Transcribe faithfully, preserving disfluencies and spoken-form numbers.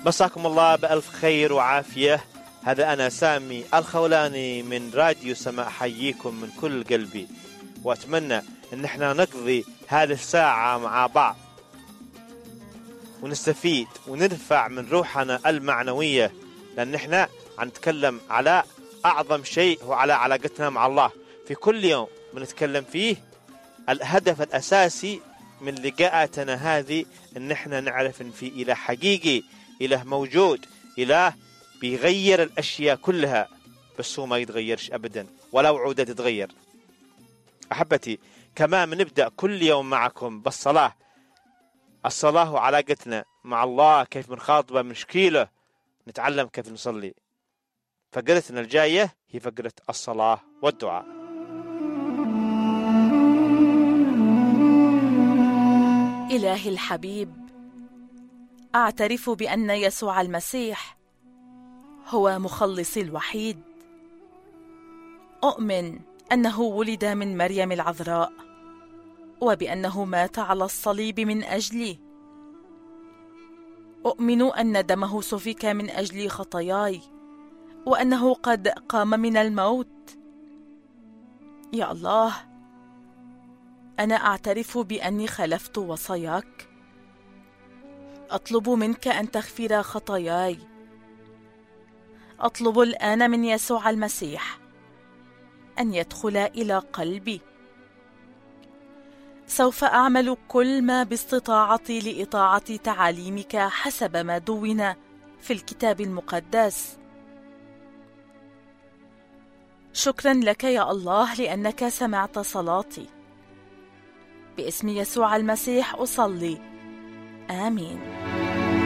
مساكم الله بألف خير وعافية. هذا أنا سامي الخولاني من راديو سماء، حييكم من كل قلبي، وأتمنى أن احنا نقضي هذه الساعة مع بعض ونستفيد ونرفع من روحنا المعنوية، لأن احنا نتكلم على أعظم شيء هو على علاقتنا مع الله. في كل يوم بنتكلم فيه الهدف الأساسي من لقاءاتنا هذه أن احنا نعرف أن في إله حقيقي، إله موجود، إله بيغير الأشياء كلها، بس هو ما يتغيرش أبدا ولا وعوده تتغير. أحبتي، كمان بنبدأ كل يوم معكم بالصلاة. الصلاة وعلاقتنا مع الله، كيف بنخاطبه، مشكيله، نتعلم كيف نصلي. فقرتنا الجاية هي فقرة الصلاة والدعاء. إلهي الحبيب، أعترف بأن يسوع المسيح هو مخلصي الوحيد. أؤمن أنه ولد من مريم العذراء، وبأنه مات على الصليب من أجلي. أؤمن أن دمه سفك من أجل خطاياي، وأنه قد قام من الموت. يا الله، أنا أعترف بأني خالفت وصاياك. أطلب منك أن تغفر خطاياي. أطلب الآن من يسوع المسيح أن يدخل إلى قلبي. سوف أعمل كل ما باستطاعتي لإطاعة تعاليمك حسب ما دون في الكتاب المقدس. شكرا لك يا الله لأنك سمعت صلاتي. باسم يسوع المسيح أصلي، آمين.